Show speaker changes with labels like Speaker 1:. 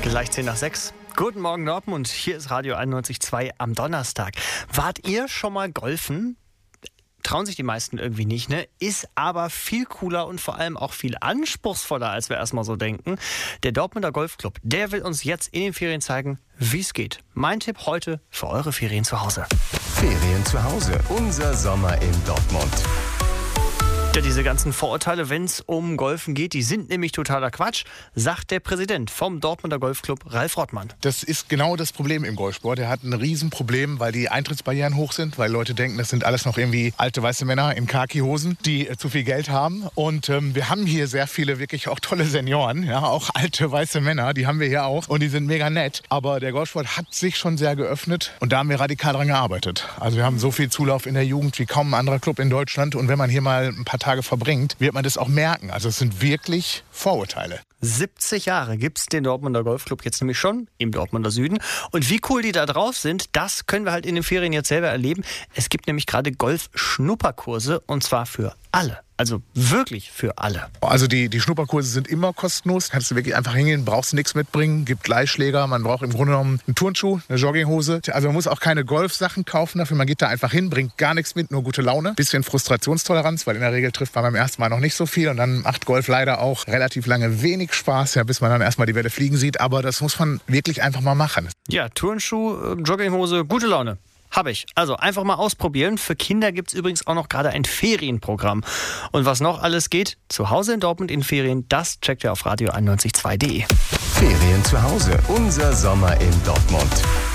Speaker 1: Gleich 10:06. Guten Morgen Dortmund, hier ist Radio 91.2 am Donnerstag. Wart ihr schon mal golfen? Trauen sich die meisten irgendwie nicht, ne? Ist aber viel cooler und vor allem auch viel anspruchsvoller, als wir erstmal so denken. Der Dortmunder Golfclub, der will uns jetzt in den Ferien zeigen, wie es geht. Mein Tipp heute für eure Ferien zu Hause.
Speaker 2: Ferien zu Hause, unser Sommer in Dortmund.
Speaker 1: Ja, diese ganzen Vorurteile, wenn es um Golfen geht, die sind nämlich totaler Quatsch, sagt der Präsident vom Dortmunder Golfclub, Ralf Rottmann.
Speaker 3: Das ist genau das Problem im Golfsport. Er hat ein Riesenproblem, weil die Eintrittsbarrieren hoch sind, weil Leute denken, das sind alles noch irgendwie alte weiße Männer in Khaki-Hosen, die zu viel Geld haben. Und wir haben hier sehr viele wirklich auch tolle Senioren, ja, auch alte weiße Männer, die haben wir hier auch und die sind mega nett. Aber der Golfsport hat sich schon sehr geöffnet und da haben wir radikal dran gearbeitet. Also wir haben so viel Zulauf in der Jugend wie kaum ein anderer Club in Deutschland und wenn man hier mal ein paar Tage verbringt, wird man das auch merken. Also es sind wirklich Vorurteile.
Speaker 1: 70 Jahre gibt es den Dortmunder Golfclub jetzt nämlich schon im Dortmunder Süden. Und wie cool die da drauf sind, das können wir halt in den Ferien jetzt selber erleben. Es gibt nämlich gerade Golf-Schnupperkurse und zwar für alle. Also wirklich für alle.
Speaker 3: Also die Schnupperkurse sind immer kostenlos. Kannst du wirklich einfach hingehen, brauchst nichts mitbringen, gibt Gleisschläger. Man braucht im Grunde genommen einen Turnschuh, eine Jogginghose. Also man muss auch keine Golfsachen kaufen dafür. Man geht da einfach hin, bringt gar nichts mit, nur gute Laune. Bisschen Frustrationstoleranz, weil in der Regel trifft man beim ersten Mal noch nicht so viel. Und dann macht Golf leider auch relativ lange wenig Spaß, ja, bis man dann erstmal die Welle fliegen sieht. Aber das muss man wirklich einfach mal machen.
Speaker 1: Ja, Turnschuh, Jogginghose, gute Laune. Habe ich. Also einfach mal ausprobieren. Für Kinder gibt es übrigens auch noch gerade ein Ferienprogramm. Und was noch alles geht, zu Hause in Dortmund in Ferien, das checkt ihr auf radio91.2.de.
Speaker 2: Ferien zu Hause, unser Sommer in Dortmund.